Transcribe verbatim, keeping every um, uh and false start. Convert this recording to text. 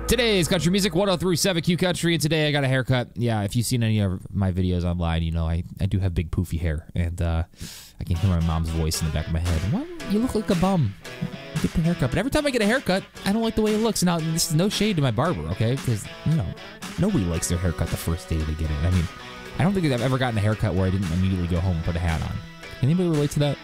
Today's country music, one oh three point seven Q Country, and today I got a haircut. Yeah, if you've seen any of my videos online, you know I, I do have big poofy hair, and uh, I can hear my mom's voice in the back of my head. Well, you look like a bum. Get the haircut. But every time I get a haircut, I don't like the way it looks. Now, this is no shade to my barber, okay? Because, you know, nobody likes their haircut the first day they get it. I mean, I don't think I've ever gotten a haircut where I didn't immediately go home and put a hat on. Anybody relate to that?